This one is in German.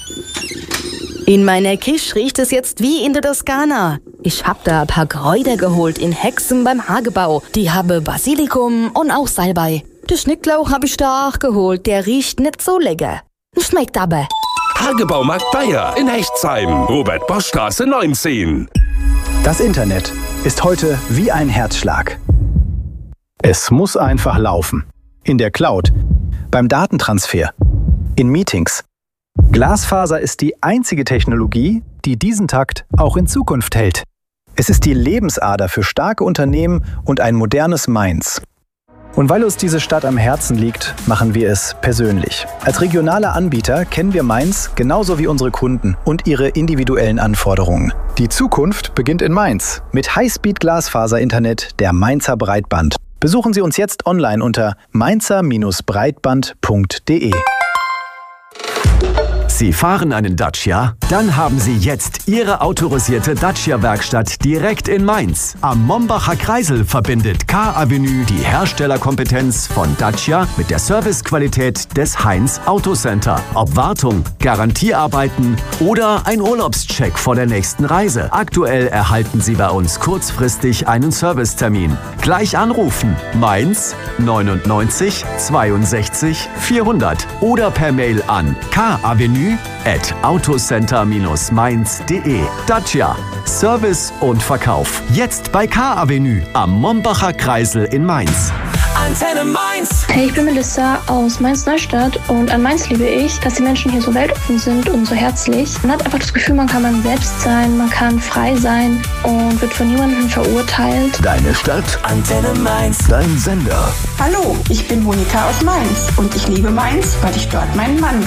In meiner Küche riecht es jetzt wie in der Toskana. Ich hab da ein paar Kräuter geholt in Hexen beim Hagebau. Die haben Basilikum und auch Salbei. Den Schnittlauch hab ich da auch geholt. Der riecht nicht so lecker. Schmeckt aber. Hagebaumarkt Bayer in Hechtsheim. Robert-Bosch-Straße 19. Das Internet ist heute wie ein Herzschlag. Es muss einfach laufen. In der Cloud, beim Datentransfer, in Meetings. Glasfaser ist die einzige Technologie, die diesen Takt auch in Zukunft hält. Es ist die Lebensader für starke Unternehmen und ein modernes Mainz. Und weil uns diese Stadt am Herzen liegt, machen wir es persönlich. Als regionaler Anbieter kennen wir Mainz genauso wie unsere Kunden und ihre individuellen Anforderungen. Die Zukunft beginnt in Mainz mit Highspeed-Glasfaser-Internet der Mainzer Breitband. Besuchen Sie uns jetzt online unter mainzer-breitband.de. Sie fahren einen Dacia? Dann haben Sie jetzt Ihre autorisierte Dacia-Werkstatt direkt in Mainz. Am Mombacher Kreisel verbindet K-Avenue die Herstellerkompetenz von Dacia mit der Servicequalität des Heinz Autocenter. Ob Wartung, Garantiearbeiten oder ein Urlaubscheck vor der nächsten Reise. Aktuell erhalten Sie bei uns kurzfristig einen Servicetermin. Gleich anrufen. Mainz 99 62 400 oder per Mail an kavenue@autocenter-mainz.de. Dacia. Service und Verkauf. Jetzt bei K-Avenue am Mombacher Kreisel in Mainz. Antenne Mainz. Hey, ich bin Melissa aus Mainz-Neustadt und an Mainz liebe ich, dass die Menschen hier so weltoffen sind und so herzlich. Man hat einfach das Gefühl, man kann man selbst sein, man kann frei sein und wird von niemandem verurteilt. Deine Stadt. Antenne Mainz. Dein Sender. Hallo, ich bin Monika aus Mainz und ich liebe Mainz, weil ich dort meinen Mann